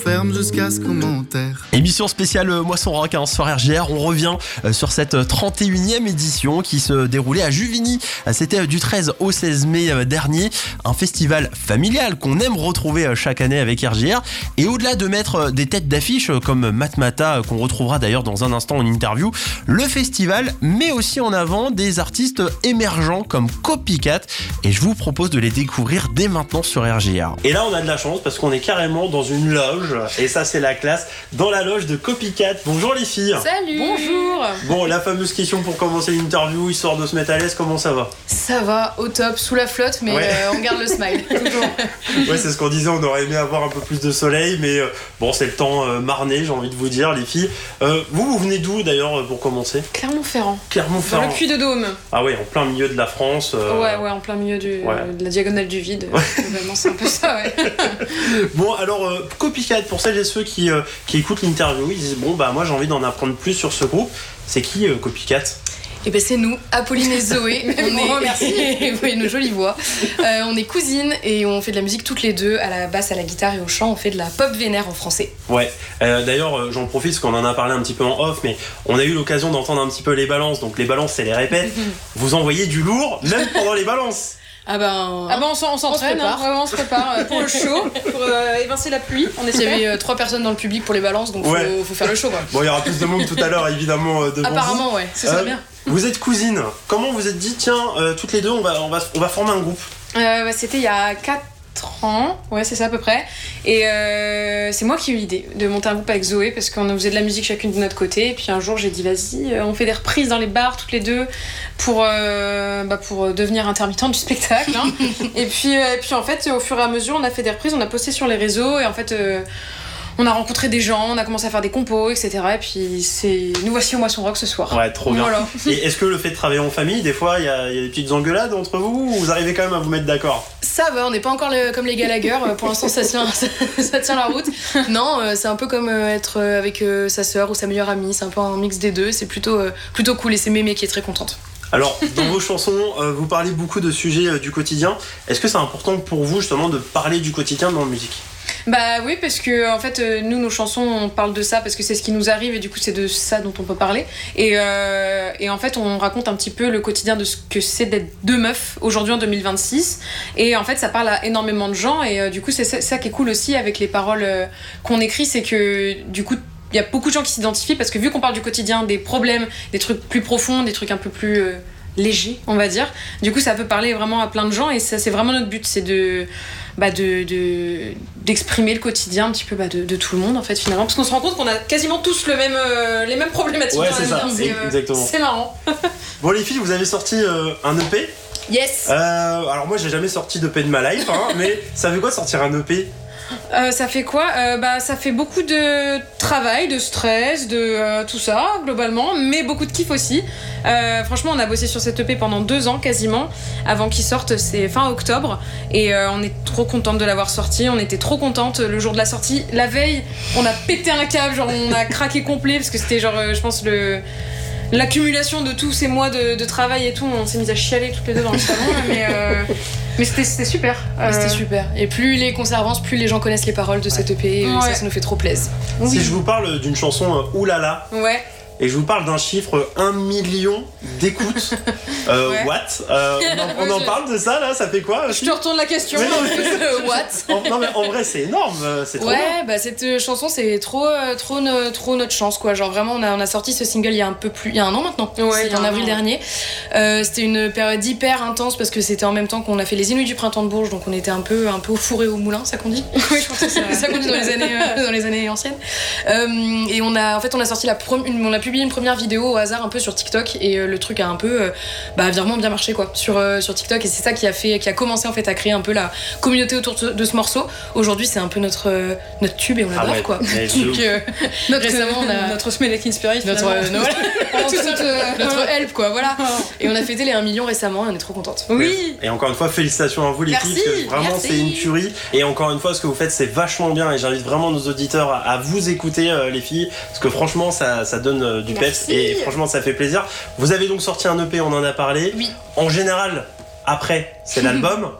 Ferme jusqu'à ce commentaire. Émission spéciale Moisson Rock sur RGR. On revient sur cette 31e édition qui se déroulait à Juvigny. C'était du 13 au 16 mai dernier. Un festival familial qu'on aime retrouver chaque année avec RGR. Et au-delà de mettre des têtes d'affiche comme Matmata, qu'on retrouvera d'ailleurs dans un instant en interview, le festival met aussi en avant des artistes émergents comme Copycat. Et je vous propose de les découvrir dès maintenant sur RGR. Et là, on a de la chance parce qu'on est carrément dans une loge. Et ça, c'est la classe. Dans la loge de Copycat. Bonjour les filles. Salut. Bonjour. Bon, la fameuse question pour commencer l'interview, histoire de se mettre à l'aise, comment ça va? Ça va, au top, sous la flotte, mais ouais. On garde le smile, toujours. Ouais, c'est ce qu'on disait, on aurait aimé avoir un peu plus de soleil, mais bon, c'est le temps marnais, j'ai envie de vous dire, les filles. Vous venez d'où d'ailleurs pour commencer? Clermont-Ferrand. Clermont-Ferrand. Dans le Puy-de-Dôme. Ah ouais, en plein milieu de la France. Ouais, en plein milieu de la diagonale du vide. Globalement, c'est un peu ça, ouais. Bon, alors, Copycat, pour celles et ceux qui écoutent l'interview, ils disent bon, bah moi j'ai envie d'en apprendre plus sur ce groupe. C'est qui Copycat? Et ben c'est nous, Apolline et Zoé. Merci. Oui, nos jolies voix. On est cousines et on fait de la musique toutes les deux, à la basse, à la guitare et au chant. On fait de la pop vénère en français. Ouais, d'ailleurs j'en profite parce qu'on en a parlé un petit peu en off, mais on a eu l'occasion d'entendre un petit peu les balances. Donc les balances, c'est les répètes. Vous envoyez du lourd, même pendant les balances. On s'entraîne, on se prépare pour le show, pour évincer la pluie. Il y avait 3 personnes dans le public pour les balances, donc faut faire le show, quoi. Bon, il y aura plus de monde tout à l'heure, évidemment. Apparemment, ouais, c'est ça bien. Vous êtes cousines. Comment vous êtes dit, tiens, toutes les deux, on va former un groupe? C'était il y a 4 ans, ouais, c'est ça à peu près. Et c'est moi qui ai eu l'idée de monter un groupe avec Zoé parce qu'on faisait de la musique chacune de notre côté. Et puis un jour, j'ai dit, vas-y, on fait des reprises dans les bars toutes les deux pour devenir intermittente du spectacle. Hein. et puis en fait, au fur et à mesure, on a fait des reprises, on a posté sur les réseaux et en fait. On a rencontré des gens, on a commencé à faire des compos, etc. Et puis nous voici au Moisson Rock ce soir. Ouais, trop bien. Voilà. Et est-ce que le fait de travailler en famille, des fois, il y a des petites engueulades entre vous ou vous arrivez quand même à vous mettre d'accord? Ça va, on n'est pas encore comme les Gallagher. Pour l'instant, ça tient la route. Non, c'est un peu comme être avec sa sœur ou sa meilleure amie. C'est un peu un mix des deux. C'est plutôt cool et c'est Mémé qui est très contente. Alors, dans vos chansons, vous parlez beaucoup de sujets du quotidien. Est-ce que c'est important pour vous justement de parler du quotidien dans la musique? Bah oui, parce que en fait nous nos chansons on parle de ça parce que c'est ce qui nous arrive et du coup c'est de ça dont on peut parler et en fait on raconte un petit peu le quotidien de ce que c'est d'être deux meufs aujourd'hui en 2026 et en fait ça parle à énormément de gens et du coup c'est ça qui est cool aussi avec les paroles qu'on écrit, c'est que du coup il y a beaucoup de gens qui s'identifient parce que vu qu'on parle du quotidien, des problèmes, des trucs plus profonds, des trucs un peu plus léger, on va dire. Du coup, ça peut parler vraiment à plein de gens et ça, c'est vraiment notre but, c'est d'exprimer le quotidien un petit peu de tout le monde en fait finalement, parce qu'on se rend compte qu'on a quasiment tous les mêmes problématiques. Ouais, c'est ça, exactement. C'est marrant. Bon les filles, vous avez sorti un EP. Yes. Alors moi j'ai jamais sorti d'EP de ma life, hein, mais ça fait quoi sortir un EP? Ça fait quoi? Ça fait beaucoup de travail, de stress, de tout ça globalement, mais beaucoup de kiff aussi. Franchement, on a bossé sur cette EP pendant 2 ans quasiment, avant qu'il sorte, c'est fin octobre, et on est trop contente de l'avoir sorti. On était trop contente le jour de la sortie. La veille, on a pété un câble, genre on a craqué complet parce que c'était genre, je pense l'accumulation de tous ces mois de travail et tout. On s'est mis à chialer toutes les deux dans le salon, mais c'était super. C'était super. Et plus les concerts avancent, plus les gens connaissent les paroles de cette EP. Ouais. Ça nous fait trop plaisir. Si je vous parle d'une chanson Oulala, Ouais. et je vous parle d'un chiffre 1 million d'écoutes, Ouais. what on en parle de ça là, ça fait quoi? Je te retourne la question. What? Non mais en vrai c'est énorme, c'est trop bien. Ouais, cette chanson c'est trop notre chance quoi. Genre vraiment on a sorti ce single il y a un an maintenant. Ouais, c'était en avril dernier. C'était une période hyper intense parce que c'était en même temps qu'on a fait les Inuits du printemps de Bourges, donc on était un peu au four et au moulin, ça qu'on dit. Oui, je pense que c'est ça qu'on dit dans les années anciennes. Et on a sorti on a publié une première vidéo au hasard un peu sur TikTok et le truc a un peu vraiment bien marché quoi sur TikTok, et c'est ça qui a commencé en fait à créer un peu la communauté autour de ce morceau. Aujourd'hui c'est un peu notre tube et on l'adore quoi. Donc récemment on a notre Smell Like Inspiration, notre help quoi, voilà. Et on a fêté les 1 million récemment et on est trop contente. Oui. Et encore une fois félicitations à vous les filles, parce que vraiment c'est une tuerie, et encore une fois ce que vous faites c'est vachement bien, et j'invite vraiment nos auditeurs à vous écouter les filles, parce que franchement ça donne du peps et franchement ça fait plaisir. Vous avez donc sorti un EP, on en a parlé. Oui. En général après c'est l'album.